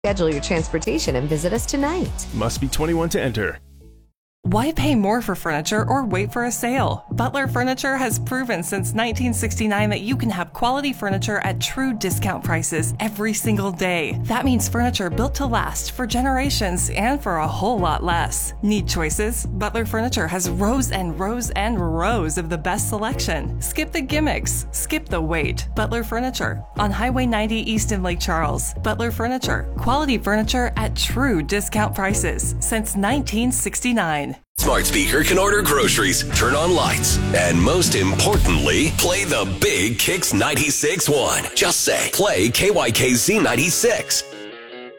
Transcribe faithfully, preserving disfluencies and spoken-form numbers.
Schedule your transportation and visit us tonight. Must be twenty-one to enter. Why pay more for furniture or wait for a sale? Butler Furniture has proven since nineteen sixty-nine that you can have quality furniture at true discount prices every single day. That means furniture built to last for generations and for a whole lot less. Need choices? Butler Furniture has rows and rows and rows of the best selection. Skip the gimmicks. Skip the wait. Butler Furniture on Highway ninety East in Lake Charles. Butler Furniture. Quality furniture at true discount prices since nineteen sixty-nine. Smart speaker can order groceries, turn on lights, and most importantly, play the big Kicks ninety-six point one. Just say, play K Y K Z ninety-six.